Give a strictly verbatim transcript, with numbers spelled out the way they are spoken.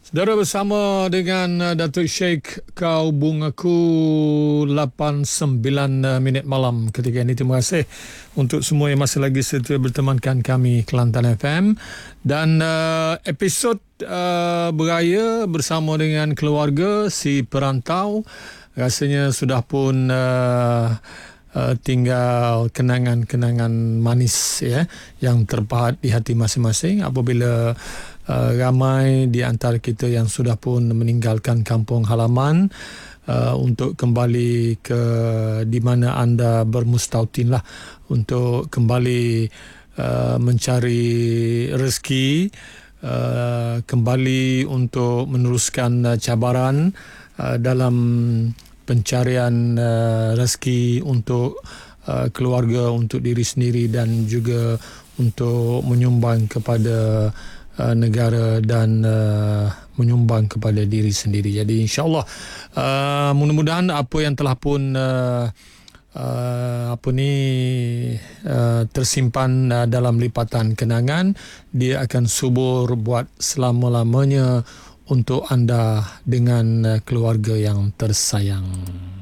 Saudara, bersama dengan uh, Datuk Sheikh Kau Bungaku lapan sembilan uh, minit malam ketika ini. Terima kasih untuk semua yang masih lagi setia bertemankan kami Kelantan F M. Dan uh, episod uh, beraya bersama dengan keluarga si perantau rasanya sudah pun uh, uh, tinggal kenangan-kenangan manis ya yang terpahat di hati masing-masing apabila Uh, ramai di antara kita yang sudah pun meninggalkan kampung halaman uh, untuk kembali ke di mana anda bermustautin lah untuk kembali uh, mencari rezeki, uh, kembali untuk meneruskan uh, cabaran uh, dalam pencarian uh, rezeki untuk uh, keluarga, untuk diri sendiri dan juga untuk menyumbang kepada Uh, negara dan uh, menyumbang kepada diri sendiri. Jadi insya-Allah uh, mudah-mudahan apa yang telah pun uh, uh, apa ni uh, tersimpan uh, dalam lipatan kenangan, dia akan subur buat selama-lamanya untuk anda dengan uh, keluarga yang tersayang.